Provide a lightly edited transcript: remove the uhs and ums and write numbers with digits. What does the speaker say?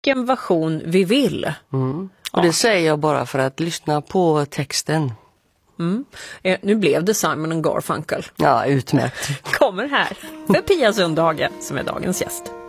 vilken version vi vill. Och det säger jag bara för att lyssna på texten. Nu blev det Simon & Garfunkel. Ja, utmärkt. Kommer här för Pia Sundhage som är dagens gäst.